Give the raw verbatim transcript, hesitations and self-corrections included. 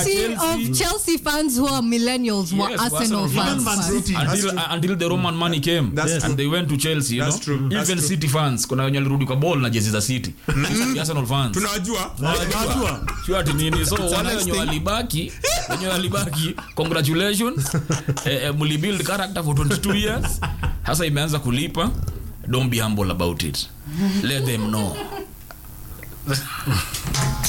of Chelsea fans who are millennials were Yes, Arsenal Arsenal fans. until until the Roman money came That's and they went to Chelsea, you That's know. true. That's Even true. City fans kuna wenye walirudi kwa ball na jezi za City. Arsenal fans. Tunajua. Tunajua. Sio ati nini. So wale wenye walibaki, wenye walibaki, congratulations. eh, eh, muli build character for twenty-two years. Sasa imeanza kulipa. Don't be humble about it. Let them know.